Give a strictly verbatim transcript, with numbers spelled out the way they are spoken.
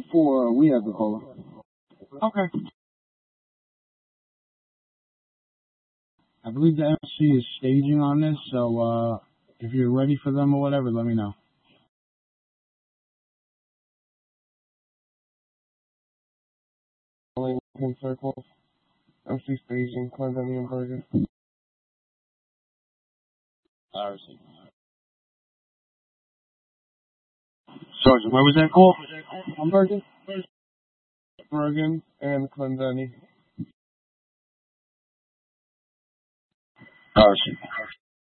for, uh, we have the caller. Okay. I believe the M C is staging on this, so uh, if you're ready for them or whatever, let me know. Lincoln Circle, M C staging, Clendonian Bergen. R C. Sergeant, where was that call? I'm Bergen. Bergen and Clendonian. R C.